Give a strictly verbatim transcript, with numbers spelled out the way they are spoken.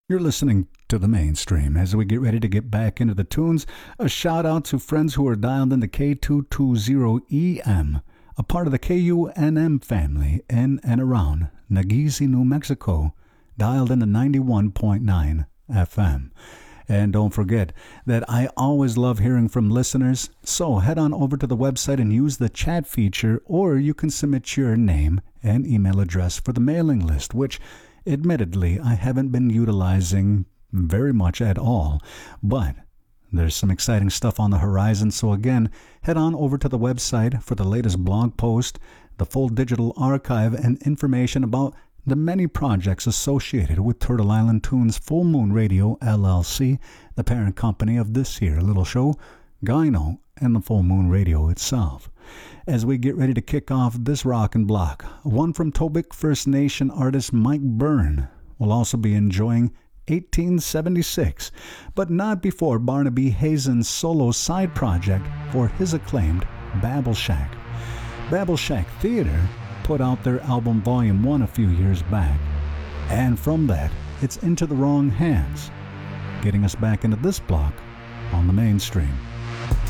You're listening to the mainstream. As we get ready to get back into the tunes, a shout out to friends who are dialed into K two twenty E M, a part of the K U N M family in and around Nageezi, New Mexico, dialed into ninety-one point nine F M. And don't forget that I always love hearing from listeners, so head on over to the website and use the chat feature, or you can submit your name and email address for the mailing list, which admittedly I haven't been utilizing very much at all, but there's some exciting stuff on the horizon. So again, head on over to the website for the latest blog post, the full digital archive, and information about the many projects associated with Turtle Island Tunes Full Moon Radio, L L C, the parent company of this here little show, Gyno, and the Full Moon Radio itself. As we get ready to kick off this rockin' block, one from Tobique First Nation artist Mike Byrne will also be enjoying eighteen seventy-six, but not before Barnaby Hazen's solo side project for his acclaimed Babble Shack. Babble Shack Theater put out their album Volume one a few years back, and from that, it's Into the Wrong Hands, getting us back into this block on the mainstream.